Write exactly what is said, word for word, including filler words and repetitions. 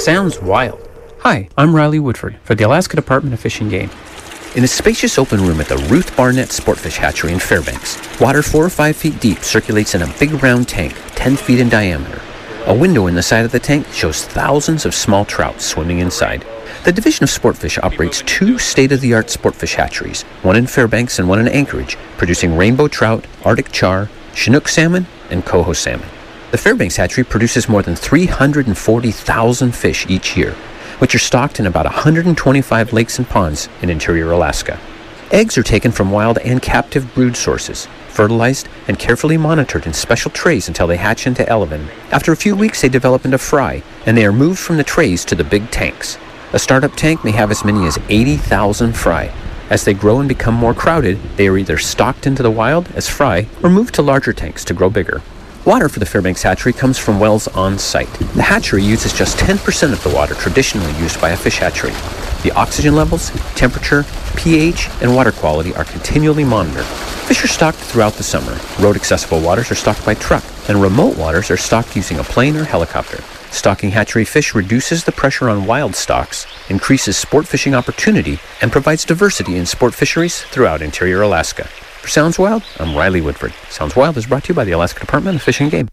Sounds wild. Hi, I'm Riley Woodford for the Alaska Department of Fish and Game. In a spacious open room at the Ruth Barnett Sportfish Hatchery in Fairbanks, water four or five feet deep circulates in a big round tank, ten feet in diameter. A window in the side of the tank shows thousands of small trout swimming inside. The Division of Sportfish operates two state-of-the-art sportfish hatcheries, one in Fairbanks and one in Anchorage, producing rainbow trout, Arctic char, Chinook salmon, and coho salmon. The Fairbanks hatchery produces more than three hundred forty thousand fish each year, which are stocked in about one hundred twenty-five lakes and ponds in interior Alaska. Eggs are taken from wild and captive brood sources, fertilized and carefully monitored in special trays until they hatch into elevan. After a few weeks, they develop into fry, and they are moved from the trays to the big tanks. A startup tank may have as many as eighty thousand fry. As they grow and become more crowded, they are either stocked into the wild as fry or moved to larger tanks to grow bigger. Water for the Fairbanks hatchery comes from wells on site. The hatchery uses just ten percent of the water traditionally used by a fish hatchery. The oxygen levels, temperature, pH, and water quality are continually monitored. Fish are stocked throughout the summer. Road-accessible waters are stocked by truck, and remote waters are stocked using a plane or helicopter. Stocking hatchery fish reduces the pressure on wild stocks, increases sport fishing opportunity, and provides diversity in sport fisheries throughout interior Alaska. For Sounds Wild, I'm Riley Woodford. Sounds Wild is brought to you by the Alaska Department of Fish and Game.